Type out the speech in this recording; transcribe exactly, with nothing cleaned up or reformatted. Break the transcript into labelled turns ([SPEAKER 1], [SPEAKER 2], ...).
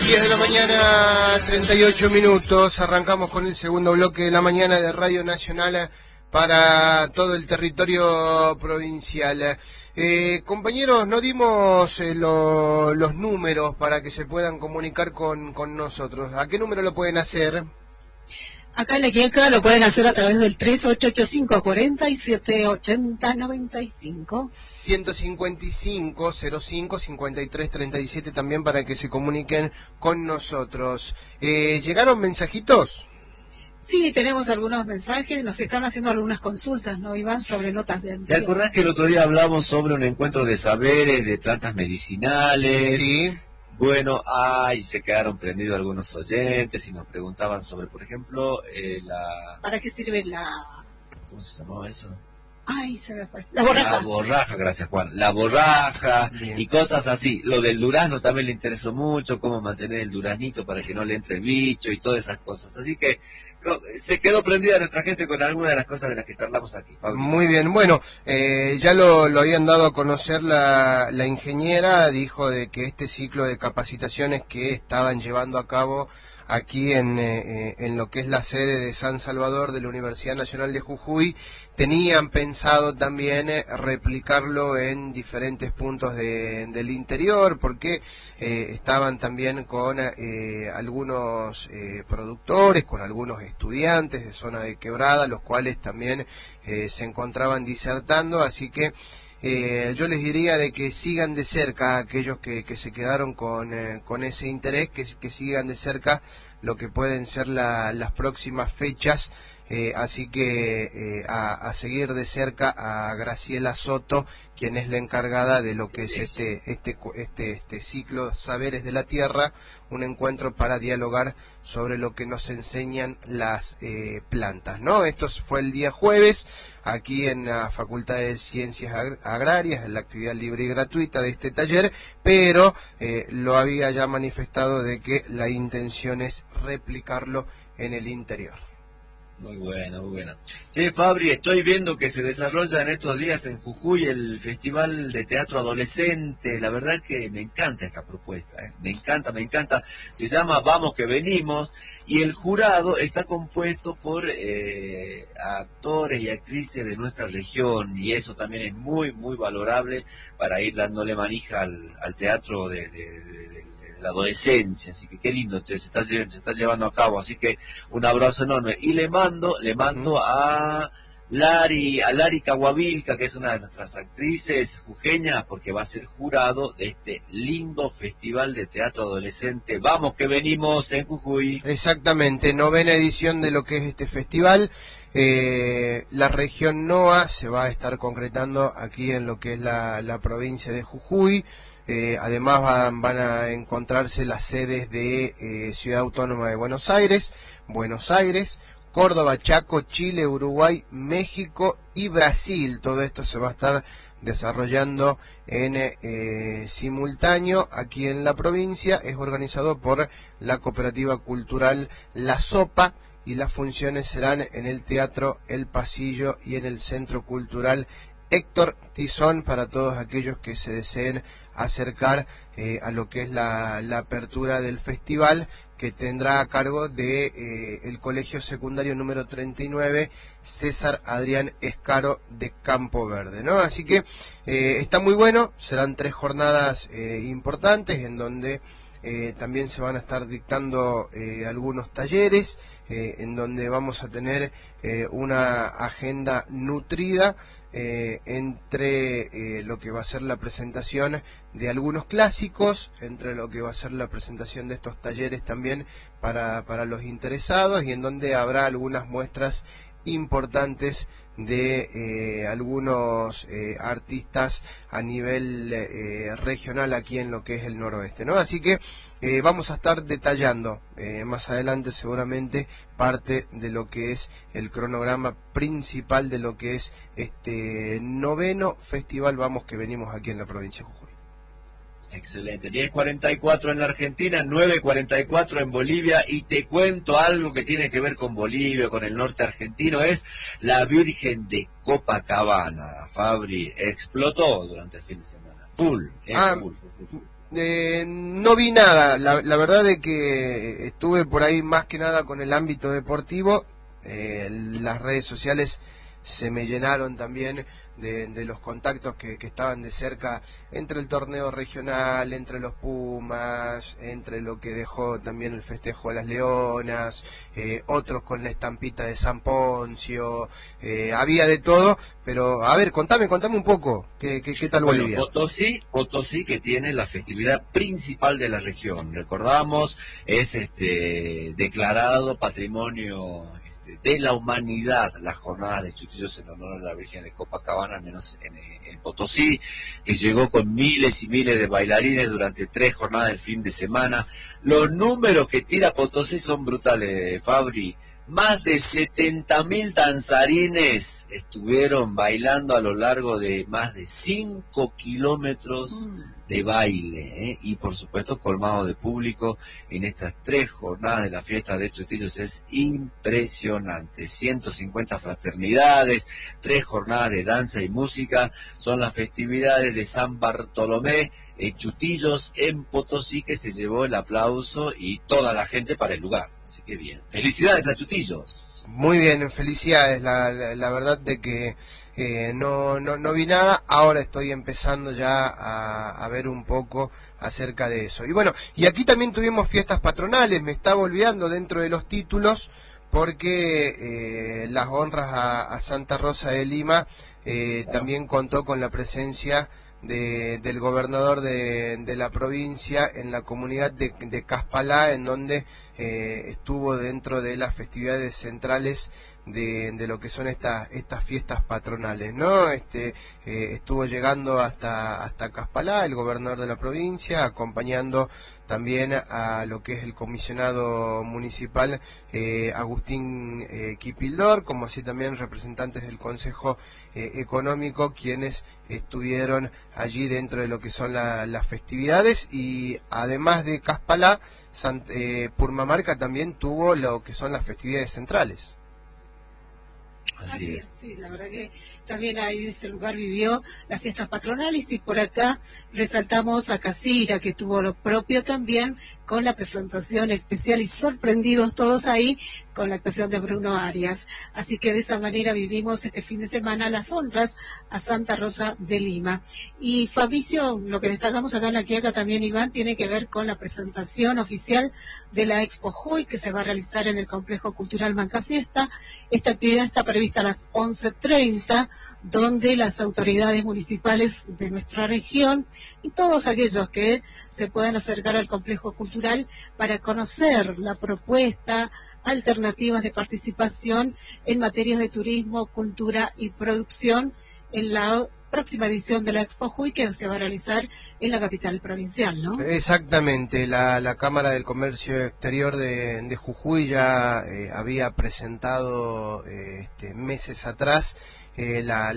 [SPEAKER 1] diez de la mañana, treinta y ocho minutos. Arrancamos con el segundo bloque de la mañana de Radio Nacional para todo el territorio provincial. Eh, compañeros, no dimos eh, lo, los números para que se puedan comunicar con, con nosotros. ¿A qué número lo pueden hacer?
[SPEAKER 2] Acá en la Quieca lo pueden hacer a través del tres ocho ocho cinco, cuatro siete, ocho cero nueve cinco.
[SPEAKER 1] ciento cincuenta y cinco, cero cinco, cincuenta y tres, treinta y siete también para que se comuniquen con nosotros. Eh, ¿Llegaron mensajitos?
[SPEAKER 2] Sí, tenemos algunos mensajes, nos están haciendo algunas consultas, ¿no, Iván? Sobre notas de...
[SPEAKER 3] ¿Te acordás que el otro día hablamos sobre un encuentro de saberes, de plantas medicinales?
[SPEAKER 1] Sí.
[SPEAKER 3] Bueno, ay, se quedaron prendidos algunos oyentes y nos preguntaban sobre, por ejemplo, eh, la...
[SPEAKER 2] ¿Para qué sirve la...?
[SPEAKER 3] ¿Cómo se llamaba eso?
[SPEAKER 2] Ay, se me fue. La borraja.
[SPEAKER 3] La borraja, gracias Juan. La borraja.
[SPEAKER 1] Bien.
[SPEAKER 3] Y cosas así. Lo del durazno también le interesó mucho, cómo mantener el duraznito para que no le entre el bicho y todas esas cosas. Así que se quedó prendida nuestra gente con algunas de las cosas de las que charlamos aquí, Fabio.
[SPEAKER 1] Muy bien, bueno, eh, ya lo, lo habían dado a conocer la, la ingeniera, dijo de que este ciclo de capacitaciones que estaban llevando a cabo aquí en, eh, en lo que es la sede de San Salvador de la Universidad Nacional de Jujuy, tenían pensado también eh, replicarlo en diferentes puntos de, del interior, porque eh, estaban también con eh, algunos eh, productores, con algunos estudiantes de zona de Quebrada, los cuales también eh, se encontraban disertando, así que Eh, yo les diría de que sigan de cerca a aquellos que, que se quedaron con, eh, con ese interés, que, que sigan de cerca lo que pueden ser la, las próximas fechas, eh, así que eh, a, a seguir de cerca a Graciela Soto, quien es la encargada de lo que es este, este, este, este ciclo Saberes de la Tierra, un encuentro para dialogar sobre lo que nos enseñan las eh, plantas, ¿no? Esto fue el día jueves, aquí en la Facultad de Ciencias Agrarias, en la actividad libre y gratuita de este taller, pero eh, lo había ya manifestado de que la intención es replicarlo en el interior.
[SPEAKER 3] Muy bueno, muy bueno. Che, Fabri, estoy viendo que se desarrolla en estos días en Jujuy el Festival de Teatro Adolescente. La verdad que me encanta esta propuesta, ¿eh? Me encanta, me encanta. Se llama Vamos que Venimos y el jurado está compuesto por eh, actores y actrices de nuestra región y eso también es muy, muy valorable para ir dándole manija al, al teatro de... de, de la adolescencia, así que qué lindo, che, se está, se está llevando a cabo, así que un abrazo enorme, y le mando, le mando a Lari, a Lari Caguavilca, que es una de nuestras actrices jujeñas, porque va a ser jurado de este lindo festival de teatro adolescente, Vamos que Venimos en Jujuy.
[SPEAKER 1] Exactamente, novena edición de lo que es este festival. Eh, la región NOA se va a estar concretando aquí en lo que es la, la provincia de Jujuy. Eh, además van, van a encontrarse las sedes de eh, Ciudad Autónoma de Buenos Aires, Buenos Aires, Córdoba, Chaco, Chile, Uruguay, México y Brasil. Todo esto se va a estar desarrollando en eh, simultáneo aquí en la provincia. Es organizado por la cooperativa cultural La Sopa y las funciones serán en el Teatro El Pasillo y en el Centro Cultural Héctor Tizón para todos aquellos que se deseen acercar eh, a lo que es la, la apertura del festival, que tendrá a cargo de eh, el Colegio Secundario número treinta y nueve César Adrián Escaro de Campo Verde, ¿no? Así que eh, está muy bueno, serán tres jornadas eh, importantes en donde eh, también se van a estar dictando eh, algunos talleres, eh, en donde vamos a tener eh, una agenda nutrida Eh, entre eh, lo que va a ser la presentación de algunos clásicos, entre lo que va a ser la presentación de estos talleres también para, para los interesados, y en donde habrá algunas muestras importantes de eh, algunos eh, artistas a nivel eh, regional aquí en lo que es el noroeste, ¿no? Así que eh, vamos a estar detallando eh, más adelante seguramente parte de lo que es el cronograma principal de lo que es este noveno festival Vamos que Venimos aquí en la provincia de Jujuy.
[SPEAKER 3] Excelente, diez cuarenta y cuatro en la Argentina, nueve cuarenta y cuatro en Bolivia, y te cuento algo que tiene que ver con Bolivia, con el norte argentino, es la Virgen de Copacabana, Fabri, explotó durante el fin de semana, full, eh,
[SPEAKER 1] ah,
[SPEAKER 3] full, full, full, full.
[SPEAKER 1] Eh, no vi nada, la, la verdad de que estuve por ahí más que nada con el ámbito deportivo, eh, las redes sociales se me llenaron también de, de los contactos que, que estaban de cerca entre el torneo regional, entre los Pumas, entre lo que dejó también el festejo de las Leonas, eh, otros con la estampita de San Poncio, eh, había de todo, pero a ver, contame, contame un poco, ¿qué, qué, qué tal
[SPEAKER 3] Bueno,
[SPEAKER 1] Bolivia?
[SPEAKER 3] Potosí, Potosí que tiene la festividad principal de la región, recordamos, es este declarado patrimonio de la humanidad, las jornadas de Chutillos en honor a la Virgen de Copacabana, al menos en, en Potosí, que llegó con miles y miles de bailarines durante tres jornadas del fin de semana. Los números que tira Potosí son brutales, Fabri. Más de setenta mil danzarines estuvieron bailando a lo largo de más de cinco kilómetros de baile, ¿eh? Y por supuesto colmado de público en estas tres jornadas de la fiesta de Chutillos. Es impresionante, ciento cincuenta fraternidades, tres jornadas de danza y música, son las festividades de San Bartolomé, eh, Chutillos en Potosí, que se llevó el aplauso y toda la gente para el lugar. Así que bien, felicidades a Chutillos.
[SPEAKER 1] Muy bien, felicidades, la, la, la verdad de que eh, no, no, no vi nada, ahora estoy empezando ya a, a ver un poco acerca de eso. Y bueno, y aquí también tuvimos fiestas patronales, me estaba olvidando dentro de los títulos, porque eh, las honras a, a Santa Rosa de Lima eh, también contó con la presencia De, del gobernador de, de la provincia en la comunidad de, de Caspalá, en donde eh, estuvo dentro de las festividades centrales de, de lo que son estas estas fiestas patronales, ¿no? Este eh, estuvo llegando hasta hasta Caspalá el gobernador de la provincia, acompañando también a lo que es el comisionado municipal eh, Agustín eh, Quipildor, como así también representantes del Consejo eh, Económico, quienes estuvieron allí dentro de lo que son la, las festividades. Y además de Caspalá, Sant, eh, Purmamarca también tuvo lo que son las festividades centrales.
[SPEAKER 2] Así es, sí, la verdad que también ahí ese lugar vivió las fiestas patronales, y por acá resaltamos a Casira, que tuvo lo propio también con la presentación especial, y sorprendidos todos ahí con la actuación de Bruno Arias. Así que de esa manera vivimos este fin de semana las honras a Santa Rosa de Lima. Y Fabricio, lo que destacamos acá en la Quiaca también, Iván, tiene que ver con la presentación oficial de la Expo Jujuy, que se va a realizar en el Complejo Cultural Mancafiesta. Esta actividad está prevista a las once treinta, donde las autoridades municipales de nuestra región y todos aquellos que se puedan acercar al complejo cultural para conocer la propuesta, alternativas de participación en materias de turismo, cultura y producción en la próxima edición de la Expo Jujuy, que se va a realizar en la capital provincial, ¿no?
[SPEAKER 1] Exactamente, la, la Cámara del Comercio Exterior de, de Jujuy ya eh, había presentado eh, este, meses atrás eh, la